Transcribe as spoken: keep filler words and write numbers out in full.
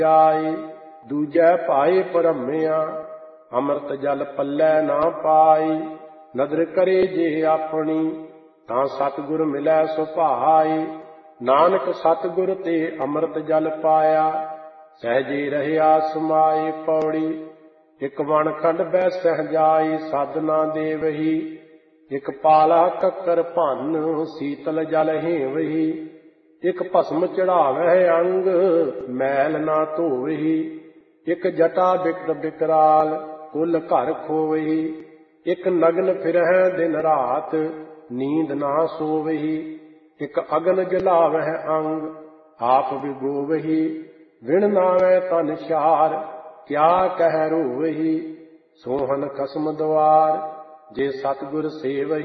ਜਾਏ। ਦੂਜੈ ਭਾਏ ਭਰਮਿਆ ਅੰਮ੍ਰਿਤ ਜਲ ਪੱਲੇ ਨਾ ਪਾਈ। ਨਦਰ ਕਰੇ ਜੇ ਆਪਣੀ ਤਾਂ ਸਤਿਗੁਰ ਮਿਲੈ ਸੁਭਾਏ। ਨਾਨਕ ਸਤਿਗੁਰ ਤੇ ਅੰਮ੍ਰਿਤ ਜਲ ਪਾਇਆ ਸਹਿਜੇ ਰਹਿਆ ਸਮਾਏ। ਪੌੜੀ ਇਕ ਵਣ ਖੰਡ ਬੈ ਸਹਿਜਾਈ ਸਾਧਨਾ ਦੇਵਹੀ। ਇਕ ਪਾਲਾ ਕੱਕਰ ਭੰਨ ਸੀਤਲ ਜਲ ਹੇਵਹੀ। ਇਕ ਭਸਮ ਚੜਾਵਹਿ ਅੰਗ ਮੈਲ ਨਾ ਧੋਵਹੀ। ਇਕ ਜਟਾ ਬਿਕਟ ਬਿਕਰਾਲ ਕੁਲ ਘਰ ਖੋਵਹੀ। ਇਕ ਨਗਨ ਫਿਰਹਿ ਦਿਨ ਰਾਤ ਨੀਂਦ ਨਾ ਸੋਵਹੀ। ਇਕ ਅਗਨ ਜਲਾਵਹਿ ਅੰਗ ਆਪ ਵਿਗੋਵਹੀ। ਵਿਣ ਨਾਵੈ ਤਨ ਛਾਰ ਕਿਆ ਕਹਿ ਰੋਵਹੀ। ਸੋਹਨ ਖਸਮ ਦੁਆਰ ਜੇ ਸਤਿਗੁਰ ਸੇਵਹੀ।